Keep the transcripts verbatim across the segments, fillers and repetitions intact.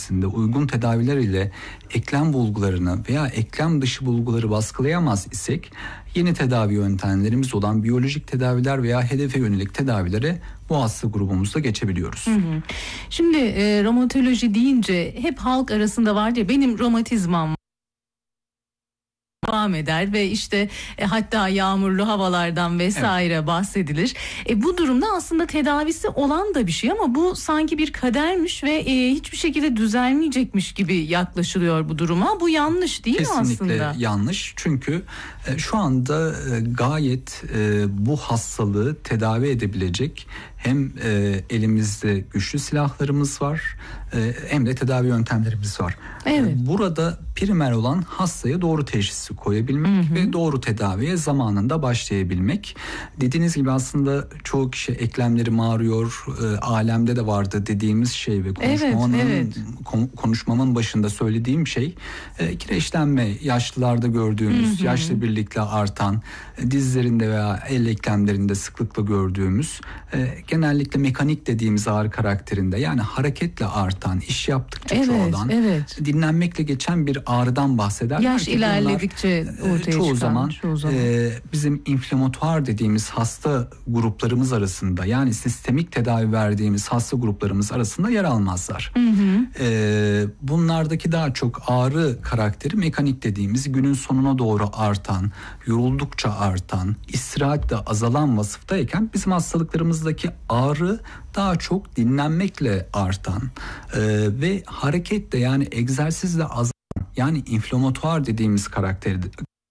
içerisinde uygun tedaviler ile eklem bulgularını veya eklem dışı bulguları baskılayamaz isek yeni tedavi yöntemlerimiz olan biyolojik tedaviler veya hedefe yönelik tedavilere bu hasta grubumuzda geçebiliyoruz. Hı hı. Şimdi e, romatoloji deyince hep halk arasında var ya, benim romatizmam devam eder ve işte e, hatta yağmurlu havalardan vesaire evet. bahsedilir. E, bu durumda aslında tedavisi olan da bir şey ama bu sanki bir kadermiş ve e, hiçbir şekilde düzelmeyecekmiş gibi yaklaşılıyor bu duruma. Bu yanlış değil Kesinlikle mi aslında? Kesinlikle yanlış. Çünkü e, şu anda e, gayet e, bu hastalığı tedavi edebilecek hem e, elimizde güçlü silahlarımız var e, hem de tedavi yöntemlerimiz var. Evet. E, burada primer olan hastaya doğru teşhisi koyabilmek hı hı. ve doğru tedaviye zamanında başlayabilmek. Dediğiniz gibi aslında çoğu kişi eklemleri ağrıyor, e, alemde de vardı dediğimiz şey ve konuşmamın, evet, evet. konuşmamın başında söylediğim şey e, kireçlenme, yaşlılarda gördüğümüz, hı hı. yaşla birlikte artan, e, dizlerinde veya el eklemlerinde sıklıkla gördüğümüz e, genellikle mekanik dediğimiz ağrı karakterinde, yani hareketle artan, iş yaptıkça evet, çoğalan, evet. dinlenmekle geçen bir ağrıdan bahsederler. Yaş ilerledikçe bunlar, ortaya çoğu çıkan, zaman, çoğu zaman. E, bizim inflamatuar dediğimiz hasta gruplarımız arasında, yani sistemik tedavi verdiğimiz hasta gruplarımız arasında yer almazlar. Hı hı. E, bunlardaki daha çok ağrı karakteri mekanik dediğimiz, günün sonuna doğru artan, yoruldukça artan, istirahatle azalan vasıftayken bizim hastalıklarımızdaki ağrı daha çok dinlenmekle artan e, ve hareketle, yani egzersizle azalan, yani inflamatuar dediğimiz karakteri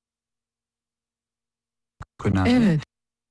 önemli. Evet.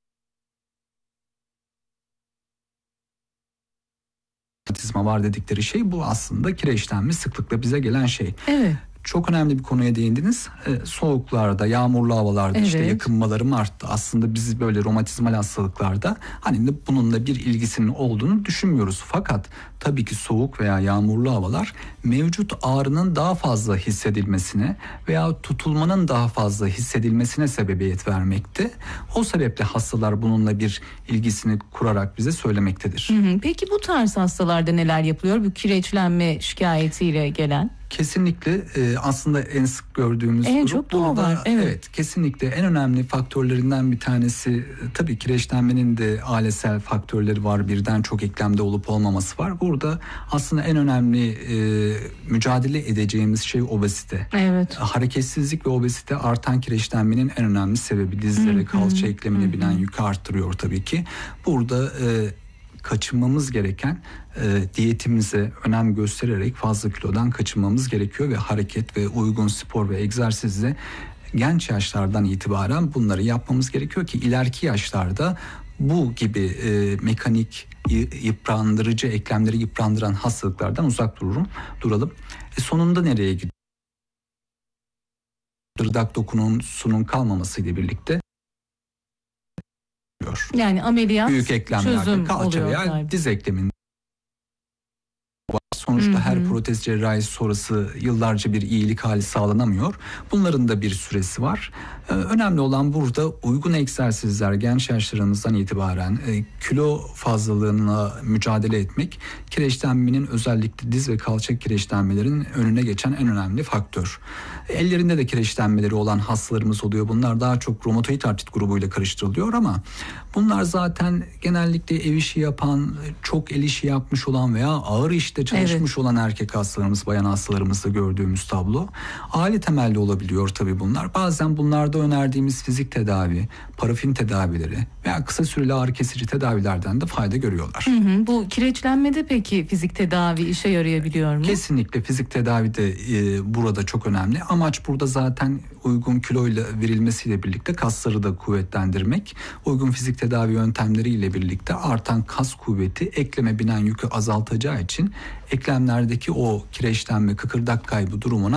Romatizma var dedikleri şey bu, aslında kireçlenme sıklıkla bize gelen şey. Evet. Çok önemli bir konuya değindiniz. Ee, soğuklarda, yağmurlu havalarda evet. işte yakınmalarım arttı. Aslında biz böyle romatizmal hastalıklarda hani de bununla bir ilgisinin olduğunu düşünmüyoruz. Fakat tabii ki soğuk veya yağmurlu havalar mevcut ağrının daha fazla hissedilmesine veya tutulmanın daha fazla hissedilmesine sebebiyet vermekte. O sebeple hastalar bununla bir ilgisini kurarak bize söylemektedir. Hı hı. Peki bu tarz hastalarda neler yapılıyor? Bu kireçlenme şikayetiyle gelen? Kesinlikle e, aslında en sık gördüğümüz en grup çok burada. Var, evet. evet, kesinlikle en önemli faktörlerinden bir tanesi e, tabii kireçlenmenin de ailesel faktörleri var. Birden çok eklemde olup olmaması var. Burada aslında en önemli e, mücadele edeceğimiz şey obezite. Evet. Hareketsizlik ve obezite artan kireçlenmenin en önemli sebebi. Dizlere, kalça eklemine binen yükü arttırıyor tabii ki. Burada e, kaçınmamız gereken e, diyetimize önem göstererek fazla kilodan kaçınmamız gerekiyor ve hareket ve uygun spor ve egzersizle genç yaşlardan itibaren bunları yapmamız gerekiyor ki ileriki yaşlarda bu gibi e, mekanik yıprandırıcı, eklemleri yıprandıran hastalıklardan uzak dururum, duralım. E, sonunda nereye gidiyor? Dırdak dokusunun kalmamasıyla birlikte yani ameliyat büyük eklemlerde, kalça veya galiba. Diz ekleminde sonuçta hı hı. her protez cerrahisi sonrası yıllarca bir iyilik hali sağlanamıyor. Bunların da bir süresi var. Ee, önemli olan burada uygun egzersizler genç yaşlarımızdan itibaren e, kilo fazlalığına mücadele etmek, kireçlenmenin özellikle diz ve kalça kireçlenmelerinin önüne geçen en önemli faktör. Ellerinde de kireçlenmeleri olan hastalarımız oluyor. Bunlar daha çok romatoid artrit grubuyla karıştırılıyor ama bunlar zaten genellikle ev işi yapan, çok el işi yapmış olan veya ağır işte çalışmış evet. olan erkek hastalarımız, bayan hastalarımızda gördüğümüz tablo. Aile temelli olabiliyor tabii bunlar. Bazen bunlarda önerdiğimiz fizik tedavi, parafin tedavileri veya kısa süreli ağrı kesici tedavilerden de fayda görüyorlar. Hı hı. Bu kireçlenmede peki fizik tedavi işe yarayabiliyor mu? Kesinlikle fizik tedavi de e, burada çok önemli. Amaç burada zaten uygun kiloyla verilmesiyle birlikte kasları da kuvvetlendirmek. Uygun fizik tedavi yöntemleriyle birlikte artan kas kuvveti ekleme binen yükü azaltacağı için eklemlerdeki o kireçlenme, kıkırdak kaybı durumuna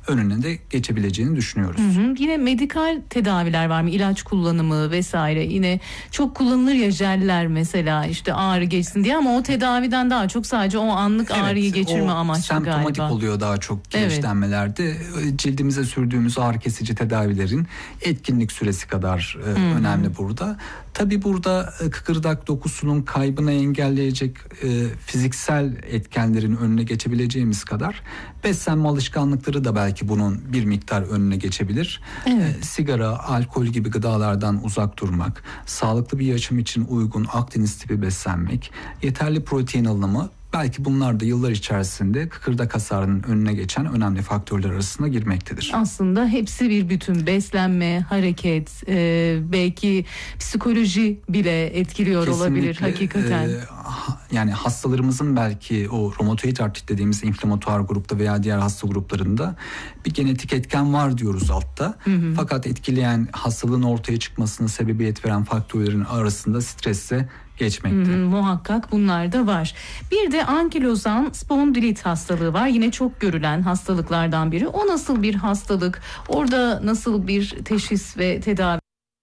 önüne de geçebileceğini düşünüyoruz. Hı hı. Yine medikal tedaviler var mı? İlaç kullanımı vesaire. Yine çok kullanılır ya jeller mesela, işte ağrı geçsin diye, ama o tedaviden daha çok sadece o anlık Evet, ağrıyı geçirme o amaçlı semptomatik galiba. oluyor daha çok kireçlenmelerde. Evet. Cildimize sürdüğümüz ağrı kesici tedavilerin etkinlik süresi kadar e, önemli burada. Tabii burada e, kıkırdak dokusunun kaybını engelleyecek e, fiziksel etkenlerin önüne geçebileceğimiz kadar beslenme alışkanlıkları da belki bunun bir miktar önüne geçebilir. Evet. E, sigara, alkol gibi gıdalardan uzak durmak, sağlıklı bir yaşam için uygun Akdeniz tipi beslenmek, yeterli protein alımı, belki bunlar da yıllar içerisinde kıkırdak hasarının önüne geçen önemli faktörler arasına girmektedir. Aslında hepsi bir bütün. Beslenme, hareket, e, belki psikoloji bile etkiliyor Kesinlikle, olabilir hakikaten. E, yani hastalarımızın belki o romatoid artrit dediğimiz inflamatuar grupta veya diğer hasta gruplarında bir genetik etken var diyoruz altta. Hı hı. Fakat etkileyen, hastalığın ortaya çıkmasına sebebiyet veren faktörlerin arasında stresle geçmekte. Hı hı, muhakkak bunlar da var. Bir de ankilozan spondilit hastalığı var. Yine çok görülen hastalıklardan biri. O nasıl bir hastalık? Orada nasıl bir teşhis ve tedavi?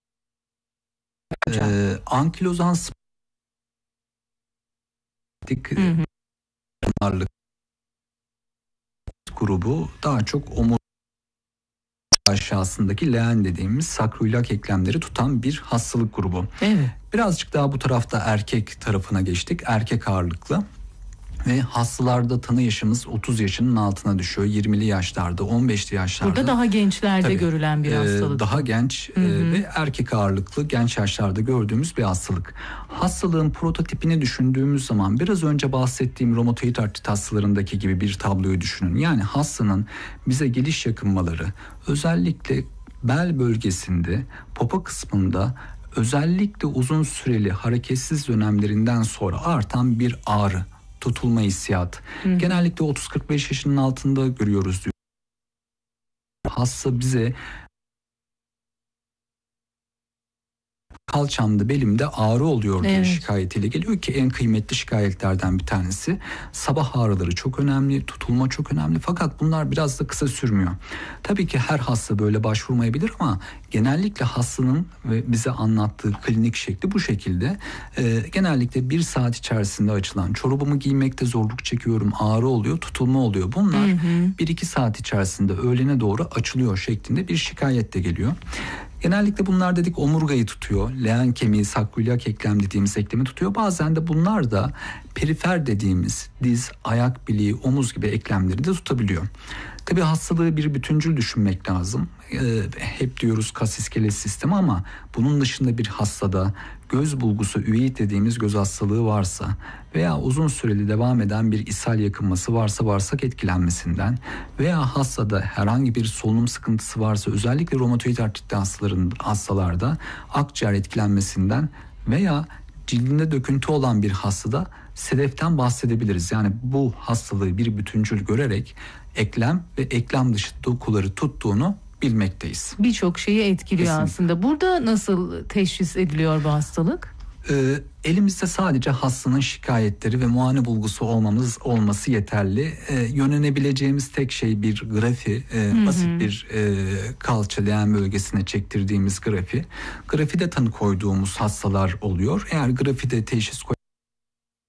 Ee, ankilozan spondilit grubu daha çok omur aşağısındaki leğen dediğimiz sakroiliak eklemleri tutan bir hastalık grubu. Evet. Birazcık daha bu tarafta erkek tarafına geçtik. Erkek ağırlıklı. Ve hastalarda tanı yaşımız otuz yaşının altına düşüyor. yirmili yaşlarda, on beşli yaşlarda. Burada daha gençlerde tabii, görülen bir hastalık. E, daha genç e, ve erkek ağırlıklı genç yaşlarda gördüğümüz bir hastalık. Hastalığın prototipini düşündüğümüz zaman biraz önce bahsettiğim romatoid artrit hastalarındaki gibi bir tabloyu düşünün. Yani hastanın bize geliş yakınmaları özellikle bel bölgesinde, popo kısmında özellikle uzun süreli hareketsiz dönemlerinden sonra artan bir ağrı, tutulma hissiyat. Hı hı. Genellikle otuz kırk beş yaşının altında görüyoruz diyor. Hasta bize kalçamda, belimde ağrı oluyor diye evet. şikayetiyle geliyor ki en kıymetli şikayetlerden bir tanesi. Sabah ağrıları çok önemli, tutulma çok önemli, fakat bunlar biraz da kısa sürmüyor. Tabii ki her hasta böyle başvurmayabilir ama genellikle hastanın ve bize anlattığı klinik şekli bu şekilde. Ee, genellikle bir saat içerisinde açılan, çorabımı giymekte zorluk çekiyorum, ağrı oluyor, tutulma oluyor. Bunlar hı hı. bir iki saat içerisinde öğlene doğru açılıyor şeklinde bir şikayet de geliyor. Genellikle bunlar dedik omurgayı tutuyor. Leğen kemiği, sakroiliak eklem dediğimiz eklemi tutuyor. Bazen de bunlar da perifer dediğimiz diz, ayak bileği, omuz gibi eklemleri de tutabiliyor. Tabii hastalığı bir bütüncül düşünmek lazım. Ee, hep diyoruz kas iskelet sistemi ama bunun dışında bir hastada göz bulgusu, üveit dediğimiz göz hastalığı varsa veya uzun süreli devam eden bir ishal yakınması varsa bağırsak etkilenmesinden veya hastada herhangi bir solunum sıkıntısı varsa özellikle romatoid artritli hastaların hastalarda akciğer etkilenmesinden veya cildinde döküntü olan bir hastada sedeften bahsedebiliriz. Yani bu hastalığı bir bütüncül görerek eklem ve eklem dışı dokuları tuttuğunu bilmekteyiz. Birçok şeyi etkiliyor kesinlikle. Aslında. Burada nasıl teşhis ediliyor bu hastalık? Ee, elimizde sadece hastanın şikayetleri ve muayene bulgusu olmamız olması yeterli. Ee, yönlenebileceğimiz tek şey bir grafi, e, basit bir e, kalça leğen bölgesine çektirdiğimiz grafi. Grafide tanı koyduğumuz hastalar oluyor. Eğer grafide teşhis koy